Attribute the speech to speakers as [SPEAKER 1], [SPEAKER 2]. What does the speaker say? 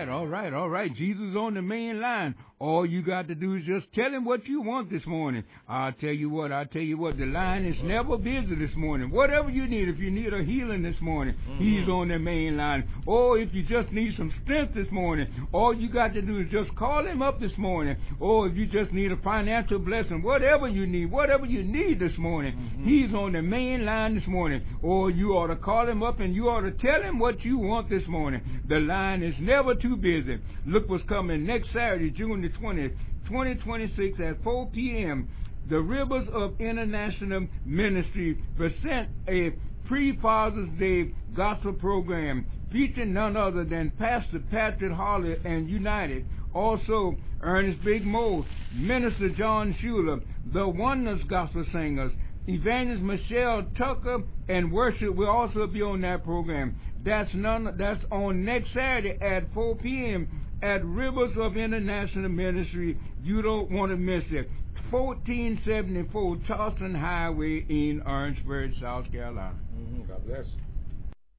[SPEAKER 1] all right. Jesus on the main line. All you got to do is just tell him what you want this morning. I'll tell you what, the line is never busy this morning. Whatever you need, if you need a healing this morning, he's on the main line. Or if you just need some strength this morning, all you got to do is just call him up this morning. Or if you just need a financial blessing, whatever you need this morning, he's on the main line this morning. Or you ought to call him up and you ought to tell him what you want this morning. The line is never too busy. Look what's coming next Saturday, June the 20th, 2026 at 4 p.m. The Rivers of International Ministry present a pre-Father's Day gospel program featuring none other than Pastor Patrick Harley and United. Also, Ernest Big Mo, Minister John Schuler, the Oneness Gospel Singers, Evangelist Michelle Tucker, and worship will also be on that program. That's on next Saturday at 4 p.m. at Rivers of International Ministry. You don't want to miss it. 1474 Charleston Highway in Orangeburg, South Carolina.
[SPEAKER 2] God bless.